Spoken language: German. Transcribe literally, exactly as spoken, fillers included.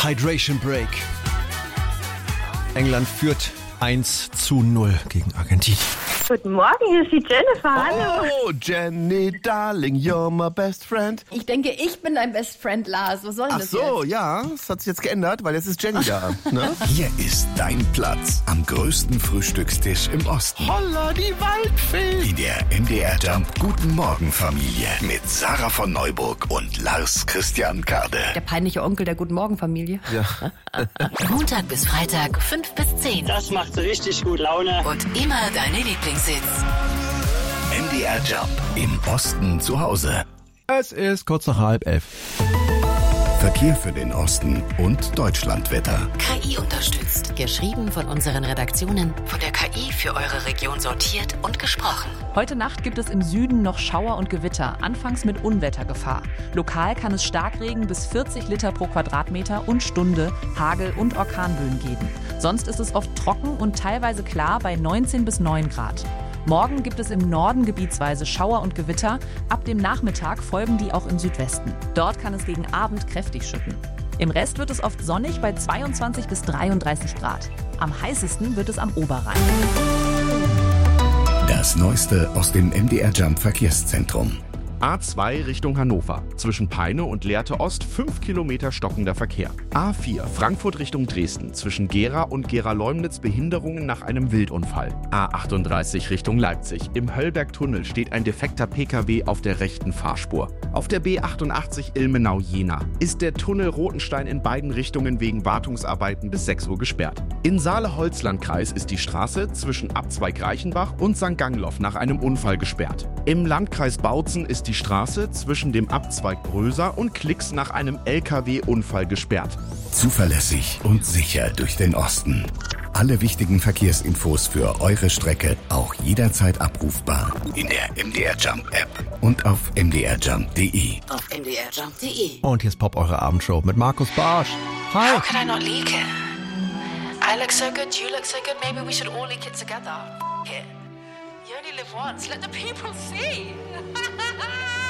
Hydration Break. England führt eins zu null gegen Argentinien. Guten Morgen, hier ist die Jennifer. Hallo. Oh, Jenny, darling, you're my best friend. Ich denke, ich bin dein Best Friend, Lars. Was soll denn Ach das so, jetzt? ja, das hat sich jetzt geändert, weil jetzt ist Jenny da. Ne? Hier ist dein Platz am größten Frühstückstisch im Osten. Holla, die Waldfee. In der M D R Jump Guten Morgen Familie mit Sarah von Neuburg und Lars Christian Kade. Der peinliche Onkel der Guten Morgen Familie. Ja. Montag bis Freitag, fünf bis zehn. Das macht richtig gut Laune. Und immer deine Lieblingshits. M D R Jump im Osten zu Hause. Es ist kurz nach halb elf. Verkehr für den Osten und Deutschlandwetter. K I unterstützt. Geschrieben von unseren Redaktionen, von der K I für eure Region sortiert und gesprochen. Heute Nacht gibt es im Süden noch Schauer und Gewitter, anfangs mit Unwettergefahr. Lokal kann es Starkregen bis vierzig Liter pro Quadratmeter und Stunde, Hagel und Orkanböen geben. Sonst ist es oft trocken und teilweise klar bei neunzehn bis neun Grad. Morgen gibt es im Norden gebietsweise Schauer und Gewitter. Ab dem Nachmittag folgen die auch im Südwesten. Dort kann es gegen Abend kräftig schütten. Im Rest wird es oft sonnig bei zweiundzwanzig bis dreiunddreißig Grad. Am heißesten wird es am Oberrhein. Das Neueste aus dem M D R Jump Verkehrszentrum. A zwei Richtung Hannover. Zwischen Peine und Lehrte Ost fünf Kilometer stockender Verkehr. A vier Frankfurt Richtung Dresden. Zwischen Gera und Gera-Leumnitz Behinderungen nach einem Wildunfall. A achtunddreißig Richtung Leipzig. Im Höllbergtunnel steht ein defekter P K W auf der rechten Fahrspur. Auf der B achtundachtzig Ilmenau-Jena ist der Tunnel Rotenstein in beiden Richtungen wegen Wartungsarbeiten bis sechs Uhr gesperrt. In Saale-Holzlandkreis ist die Straße zwischen Abzweig Reichenbach und Sankt Gangloff nach einem Unfall gesperrt. Im Landkreis Bautzen ist die Straße zwischen dem Abzweig Bröser und Klix nach einem L K W-Unfall gesperrt. Zuverlässig und sicher durch den Osten. Alle wichtigen Verkehrsinfos für eure Strecke auch jederzeit abrufbar in der M D R Jump App und auf m d r jump punkt d e. Auf m d r jump punkt d e. Und hier ist Pop, eure Abendshow mit Markus Barsch. Hi. How can I not leak it? I look so good, you look so good, maybe we should all leak it together. It. You only live once, let the people see.